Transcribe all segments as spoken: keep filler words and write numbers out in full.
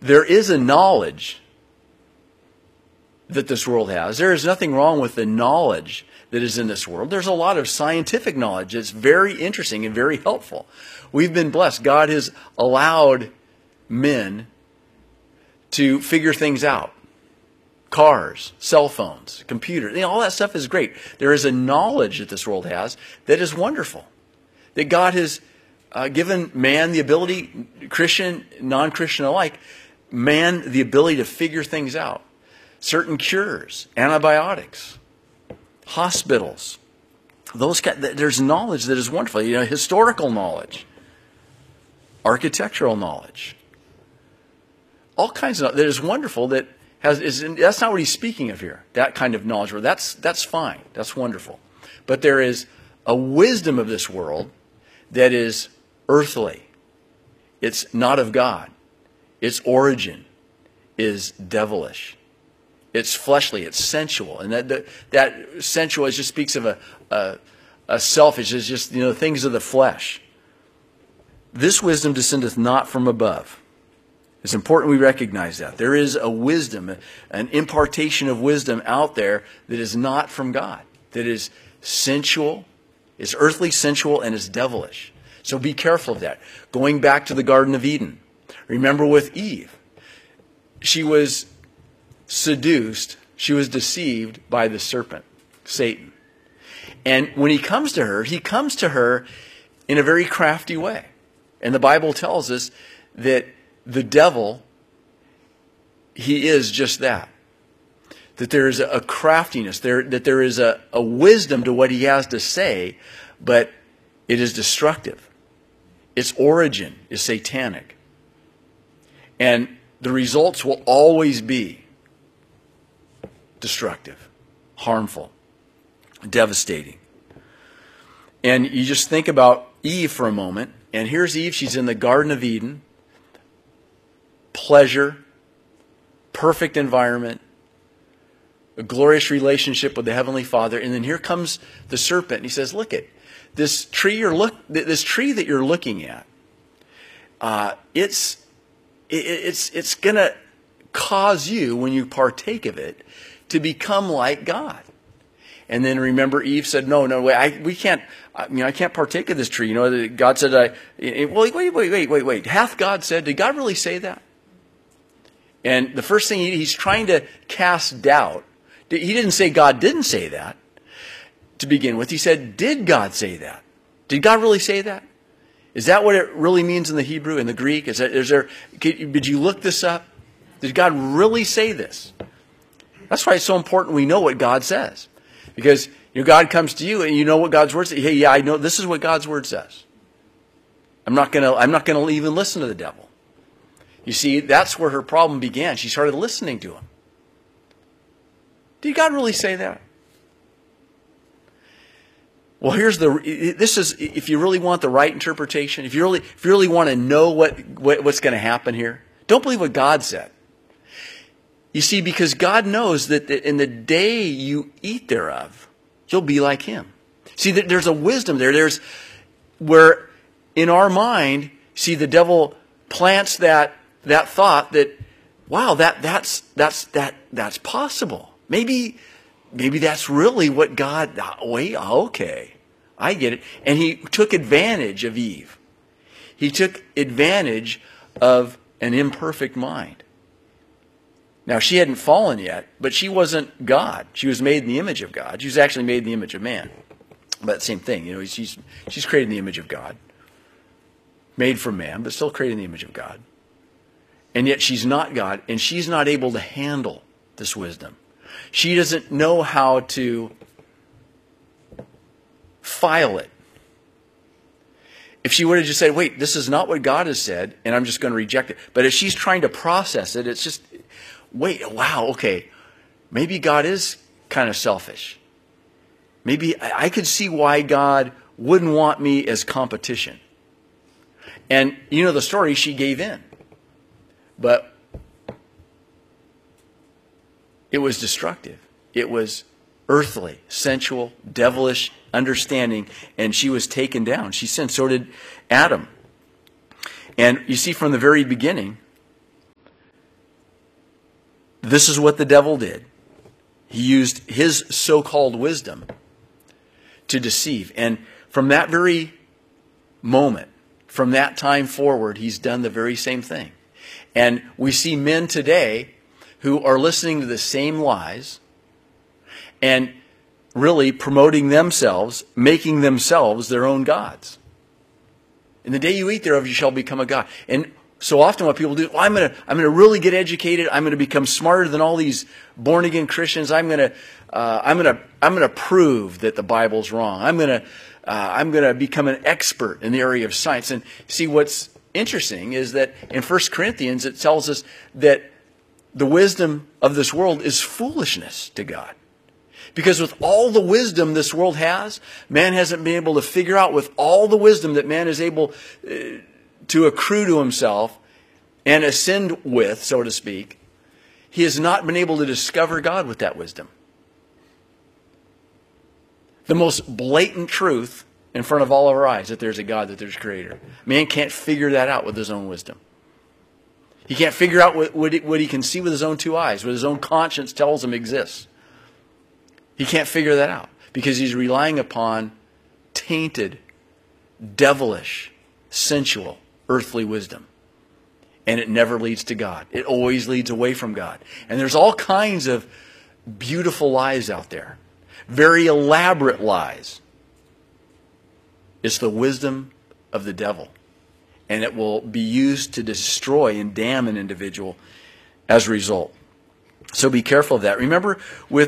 there is a knowledge that this world has. There is nothing wrong with the knowledge that is in this world. There's a lot of scientific knowledge that's very interesting and very helpful. We've been blessed. God has allowed men to figure things out. Cars, cell phones, computers, you know, all that stuff is great. There is a knowledge that this world has that is wonderful. That God has uh, given man the ability, Christian, non-Christian alike, man the ability to figure things out. Certain cures, antibiotics, hospitals. Those kind, there's knowledge that is wonderful. You know, historical knowledge, architectural knowledge, all kinds of that is wonderful. That has is that's not what he's speaking of here. That kind of knowledge, that's that's fine, that's wonderful. But there is a wisdom of this world that is earthly. It's not of God. Its origin is devilish. It's fleshly. It's sensual, and that that, that sensual just speaks of a, a a selfish. It's just, you know, things of the flesh. This wisdom descendeth not from above. It's important we recognize that there is a wisdom, an impartation of wisdom out there that is not from God. That is sensual, is earthly, sensual, and is devilish. So be careful of that. Going back to the Garden of Eden, remember with Eve, she was seduced, she was deceived by the serpent, Satan. And when he comes to her, he comes to her in a very crafty way. And the Bible tells us that the devil, he is just that. That there is a craftiness, there, that there is a, a wisdom to what he has to say, but it is destructive. Its origin is satanic. And the results will always be destructive, harmful, devastating. And you just think about Eve for a moment, and here's Eve, she's in the Garden of Eden, pleasure, perfect environment, a glorious relationship with the Heavenly Father, and then here comes the serpent, and he says, look at this tree you're look this tree that you're looking at, uh, it's it, it's it's gonna cause you, when you partake of it, to become like God. And then remember, Eve said, "No, no, wait, I, we can't. I mean, I can't partake of this tree." You know, God said, "I." Well, wait, wait, wait, wait, wait. Hath God said? Did God really say that? And the first thing he, he's trying to cast doubt. He didn't say God didn't say that to begin with. He said, "Did God say that? Did God really say that? Is that what it really means in the Hebrew, in the Greek? Is, that, is there? Did you look this up? Did God really say this?" That's why it's so important we know what God says. Because, you know, God comes to you and you know what God's word says. Hey, yeah, I know this is what God's word says. I'm not gonna I'm not gonna even listen to the devil. You see, that's where her problem began. She started listening to him. Did God really say that? Well, here's the this is if you really want the right interpretation, if you really if you really want to know what, what what's going to happen here, don't believe what God said. You see, because God knows that in the day you eat thereof, you'll be like him. See, there's a wisdom there. There's where in our mind, see, the devil plants that that thought that, wow, that that's that's that that's possible. Maybe maybe that's really what God. Wait, okay, I get it. And he took advantage of Eve. He took advantage of an imperfect mind. Now, she hadn't fallen yet, but she wasn't God. She was made in the image of God. She was actually made in the image of man. But same thing, you know, she's, she's created in the image of God. Made from man, but still created in the image of God. And yet she's not God, and she's not able to handle this wisdom. She doesn't know how to file it. If she would have just said, wait, this is not what God has said, and I'm just going to reject it. But if she's trying to process it, it's just... Wait, wow, okay, maybe God is kind of selfish. Maybe I could see why God wouldn't want me as competition. And you know the story, she gave in. But it was destructive. It was earthly, sensual, devilish understanding, and she was taken down. She sinned, so did Adam. And you see from the very beginning, this is what the devil did. He used his so-called wisdom to deceive. And from that very moment, from that time forward, he's done the very same thing. And we see men today who are listening to the same lies and really promoting themselves, making themselves their own gods. In the day you eat thereof, you shall become a god. And so often what people do, well, I'm going to I'm going to really get educated. I'm going to become smarter than all these born again Christians. I'm going to uh, I'm going to I'm going to prove that the Bible's wrong. I'm going to uh, I'm going to become an expert in the area of science. And see, what's interesting is that in First Corinthians it tells us that the wisdom of this world is foolishness to God. Because with all the wisdom this world has, man hasn't been able to figure out, with all the wisdom that man is able uh, to accrue to himself and ascend with, so to speak, he has not been able to discover God with that wisdom. The most blatant truth in front of all of our eyes, that there's a God, that there's a creator. Man can't figure that out with his own wisdom. He can't figure out what, what, he, what he can see with his own two eyes, what his own conscience tells him exists. He can't figure that out because he's relying upon tainted, devilish, sensual, earthly wisdom. And it never leads to God. It always leads away from God. And there's all kinds of beautiful lies out there. Very elaborate lies. It's the wisdom of the devil. And it will be used to destroy and damn an individual as a result. So be careful of that. Remember with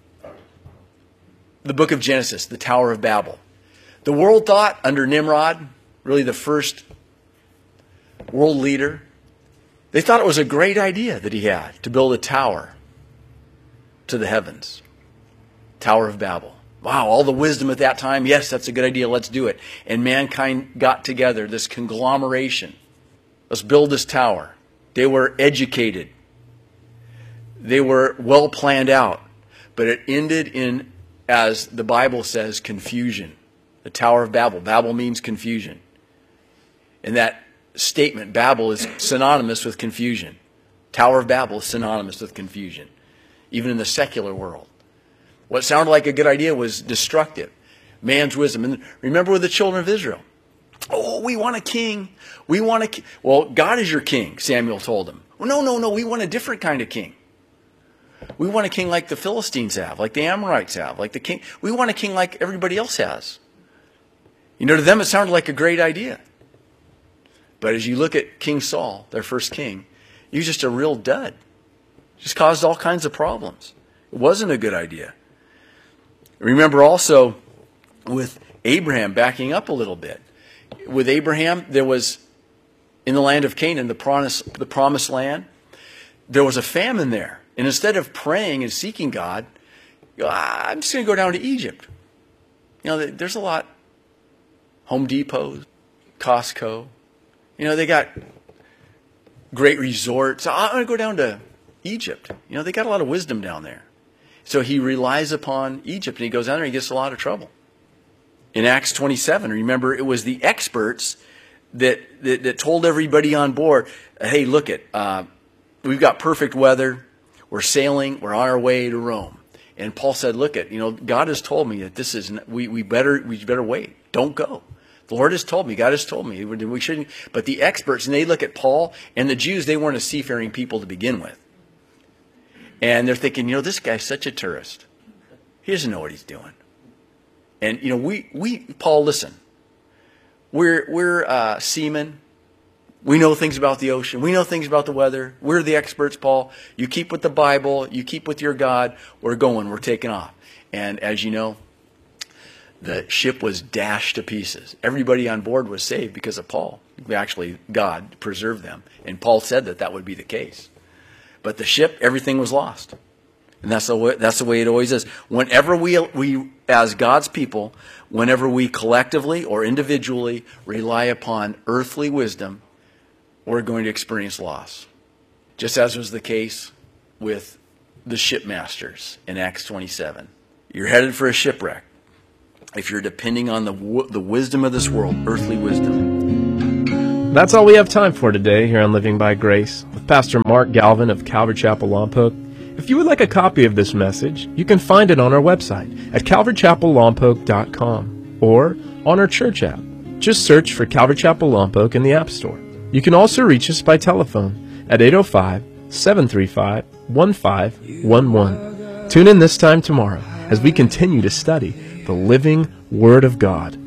the book of Genesis, the Tower of Babel. The world thought under Nimrod, really the first world leader, they thought it was a great idea that he had to build a tower to the heavens. Tower of Babel. Wow, all the wisdom at that time. Yes, that's a good idea. Let's do it. And mankind got together, this conglomeration. Let's build this tower. They were educated. They were well planned out. But it ended in, as the Bible says, confusion. The Tower of Babel. Babel means confusion. And that statement, Babel, is synonymous with confusion. Tower of Babel is synonymous with confusion. Even in the secular world. What sounded like a good idea was destructive. Man's wisdom. And remember with the children of Israel. Oh, we want a king. We want a king. Well, God is your king, Samuel told them. Well, no, no, no. We want a different kind of king. We want a king like the Philistines have, like the Amorites have, like the king. We want a king like everybody else has. You know, to them it sounded like a great idea. But as you look at King Saul, their first king, he was just a real dud. Just caused all kinds of problems. It wasn't a good idea. Remember also with Abraham, backing up a little bit. With Abraham, there was, in the land of Canaan, the promised, the promised land, there was a famine there. And instead of praying and seeking God, I'm just going to go down to Egypt. You know, there's a lot. Home Depot, Costco. You know, they got great resorts. I'm going to go down to Egypt. You know, they got a lot of wisdom down there. So he relies upon Egypt, and he goes down there and he gets a lot of trouble. In Acts twenty-seven, remember, it was the experts that, that, that told everybody on board, hey, look it, uh, we've got perfect weather. We're sailing. We're on our way to Rome. And Paul said, look it, you know, God has told me that this is, we, we better, we better wait. Don't go. The Lord has told me. God has told me. We shouldn't. But the experts, and they look at Paul, and the Jews, they weren't a seafaring people to begin with. And they're thinking, you know, this guy's such a tourist. He doesn't know what he's doing. And, you know, we, we Paul, listen. We're, we're uh, seamen. We know things about the ocean. We know things about the weather. We're the experts, Paul. You keep with the Bible. You keep with your God. We're going. We're taking off. And as you know, the ship was dashed to pieces. Everybody on board was saved because of Paul. Actually, God preserved them. And Paul said that that would be the case. But the ship, everything was lost. And that's the way, that's the way it always is. Whenever we, we, as God's people, whenever we collectively or individually rely upon earthly wisdom, we're going to experience loss. Just as was the case with the shipmasters in Acts twenty-seven. You're headed for a shipwreck if you're depending on the, the wisdom of this world, earthly wisdom. That's all we have time for today here on Living by Grace with Pastor Mark Galvin of Calvary Chapel, Lompoc. If you would like a copy of this message, you can find it on our website at calvary chapel lompoc dot com or on our church app. Just search for Calvary Chapel Lompoc in the App Store. You can also reach us by telephone at eight oh five, seven three five, one five one one. Tune in this time tomorrow as we continue to study the living Word of God.